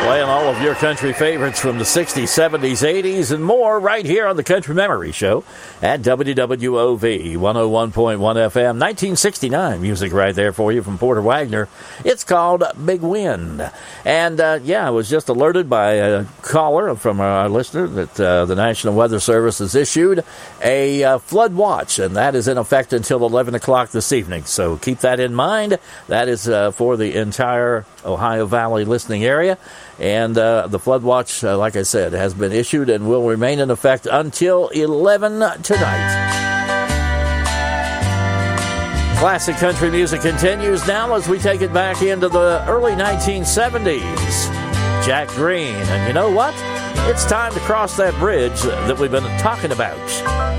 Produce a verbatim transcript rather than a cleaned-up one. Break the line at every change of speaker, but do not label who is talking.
Playing all of your country favorites from the sixties, seventies, eighties, and more right here on the Country Memory Show at W W O V one oh one point one F M. nineteen sixty-nine music right there for you from Porter Wagoner. It's called Big Wind. And, uh, yeah, I was just alerted by a caller from our listener that uh, the National Weather Service has issued a uh, flood watch, and that is in effect until eleven o'clock this evening. So keep that in mind. That is uh, for the entire Ohio Valley listening area. And uh, the flood watch, uh, like I said, has been issued and will remain in effect until eleven tonight. Classic country music continues now as we take it back into the early nineteen seventies. Jack Green. And you know what? It's time to cross that bridge that we've been talking about.